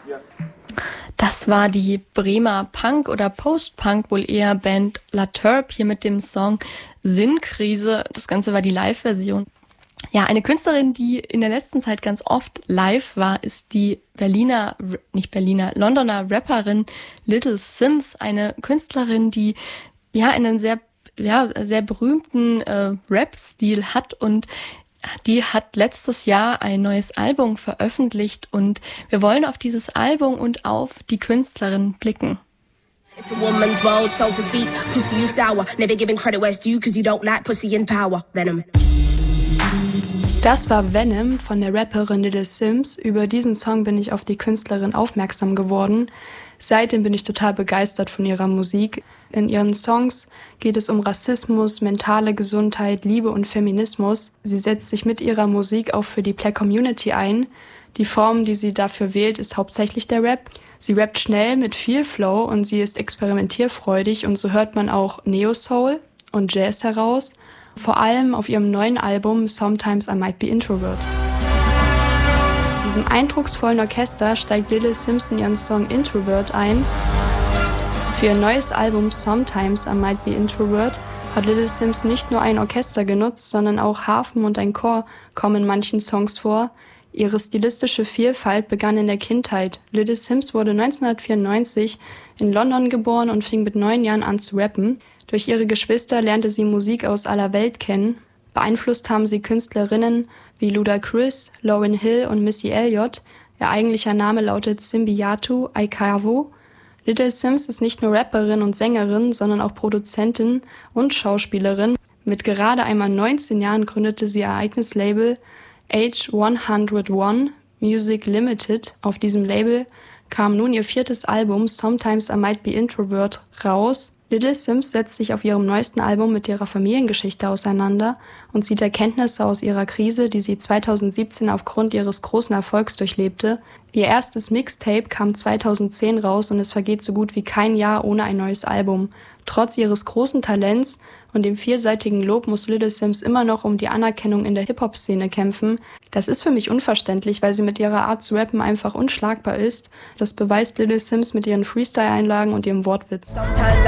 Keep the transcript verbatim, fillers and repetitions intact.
Das war die Bremer Punk- oder Post-Punk, wohl eher Band La Turb, hier mit dem Song Sinnkrise. Das Ganze war die Live-Version. Ja, eine Künstlerin, die in der letzten Zeit ganz oft live war, ist die Berliner, nicht Berliner, Londoner Rapperin Little Simz. Eine Künstlerin, die ja einen sehr, ja, sehr berühmten äh, Rap-Stil hat, und die hat letztes Jahr ein neues Album veröffentlicht, und wir wollen auf dieses Album und auf die Künstlerin blicken. It's a woman's world, so to speak. Pussy, you sour. Never giving credit where it's due, cause you don't like pussy in power. Venom. Das war Venom von der Rapperin Little Simz. Über diesen Song bin ich auf die Künstlerin aufmerksam geworden. Seitdem bin ich total begeistert von ihrer Musik. In ihren Songs geht es um Rassismus, mentale Gesundheit, Liebe und Feminismus. Sie setzt sich mit ihrer Musik auch für die Black Community ein. Die Form, die sie dafür wählt, ist hauptsächlich der Rap. Sie rappt schnell mit viel Flow und sie ist experimentierfreudig, und so hört man auch Neo-Soul und Jazz heraus. Vor allem auf ihrem neuen Album Sometimes I Might Be Introvert. In diesem eindrucksvollen Orchester steigt Little Simz in ihren Song Introvert ein. Für ihr neues Album Sometimes I Might Be Introvert hat Little Simz nicht nur ein Orchester genutzt, sondern auch Harfen und ein Chor kommen in manchen Songs vor. Ihre stilistische Vielfalt begann in der Kindheit. Little Simz wurde neunzehnhundertvierundneunzig in London geboren und fing mit neun Jahren an zu rappen. Durch ihre Geschwister lernte sie Musik aus aller Welt kennen. Beeinflusst haben sie Künstlerinnen wie Ludacris, Lauryn Hill und Missy Elliott. Ihr eigentlicher Name lautet Simbiatu Aikavu. Little Simz ist nicht nur Rapperin und Sängerin, sondern auch Produzentin und Schauspielerin. Mit gerade einmal neunzehn Jahren gründete sie ihr eigenes Label Age hundertundeins Music Limited. Auf diesem Label kam nun ihr viertes Album Sometimes I Might Be Introvert raus. Little Simz setzt sich auf ihrem neuesten Album mit ihrer Familiengeschichte auseinander und zieht Erkenntnisse aus ihrer Krise, die sie zweitausendsiebzehn aufgrund ihres großen Erfolgs durchlebte. Ihr erstes Mixtape kam zweitausendzehn raus und es vergeht so gut wie kein Jahr ohne ein neues Album. Trotz ihres großen Talents und dem vielseitigen Lob muss Little Simz immer noch um die Anerkennung in der Hip-Hop-Szene kämpfen. Das ist für mich unverständlich, weil sie mit ihrer Art zu rappen einfach unschlagbar ist. Das beweist Little Simz mit ihren Freestyle-Einlagen und ihrem Wortwitz.